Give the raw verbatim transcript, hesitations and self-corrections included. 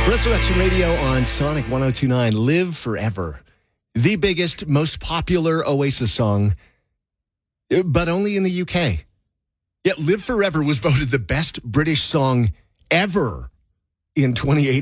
Resurrection Radio on Sonic one oh two point nine. Live Forever. The biggest, most popular Oasis song, but only in the U K. Yet Live Forever was voted the best British song ever in twenty eighteen.